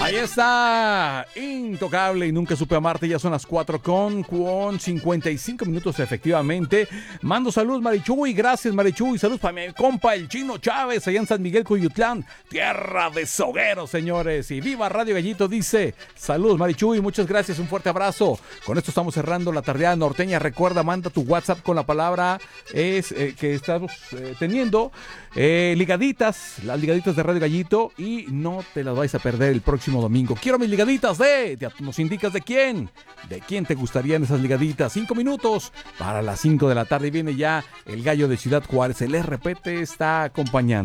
Ahí está, Intocable y Nunca Supe Amarte. Ya son las 4 con 55 minutos efectivamente. Mando saludos, Marichuy, gracias Marichuy. Saludos para mi compa el Chino Chávez allá en San Miguel Cuyutlán, tierra de sogueros, señores. Y viva Radio Gallito, dice. Saludos, Marichuy, muchas gracias, un fuerte abrazo. Con esto estamos cerrando la tardeada norteña. Recuerda, manda tu WhatsApp con la palabra que estamos teniendo ligaditas, las ligaditas de Radio Gallito, y no te las vais a perder el próximo domingo. Quiero mis ligaditas nos indicas de quién te gustarían esas ligaditas. 5 minutos para las 5 de la tarde. Viene ya el gallo de Ciudad Juárez. El RP te está acompañando.